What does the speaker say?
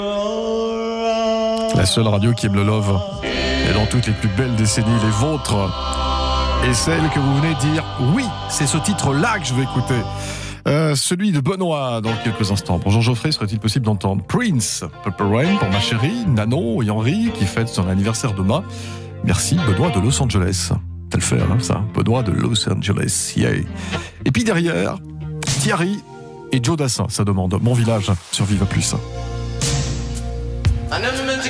La seule radio qui aime le love. Et dans toutes les plus belles décennies, les vôtres. Et celle que vous venez de dire, oui, c'est ce titre-là que je vais écouter. Celui de Benoît dans quelques instants. Pour Jean Geoffrey, serait-il possible d'entendre Prince, Purple Rain pour ma chérie, Nano et Henri qui fête son anniversaire demain. Merci Benoît de Los Angeles. T'as le faire, hein, ça. Benoît de Los Angeles, yeah. Et puis derrière, Thierry et Joe Dassin, ça demande Mon Village sur Viva Plus.